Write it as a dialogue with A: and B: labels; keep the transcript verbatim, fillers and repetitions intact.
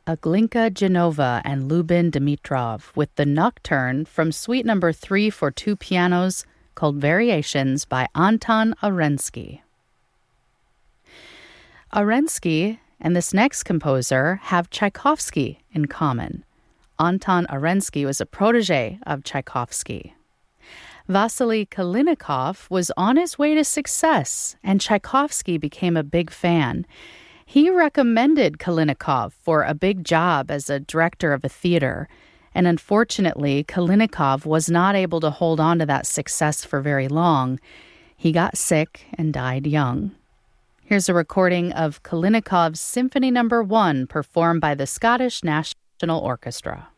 A: a Glinka Genova and Lubin Dimitrov with the Nocturne from Suite Number three for two pianos called Variations by Anton Arensky. Arensky and this next composer have Tchaikovsky in common. Anton Arensky was a protege of Tchaikovsky. Vasily Kalinikov was on his way to success, and Tchaikovsky became a big fan. He recommended Kalinikov for a big job as a director of a theater, and unfortunately, Kalinikov was not able to hold on to that success for very long. He got sick and died young. Here's a recording of Kalinikov's Symphony Number One performed by the Scottish National Orchestra.